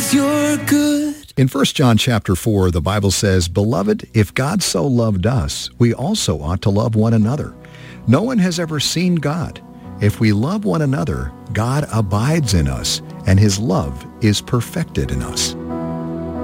you're good. In 1 John chapter 4, the Bible says, "Beloved, if God so loved us, we also ought to love one another. No one has ever seen God. If we love one another, God abides in us, and his love is perfected in us."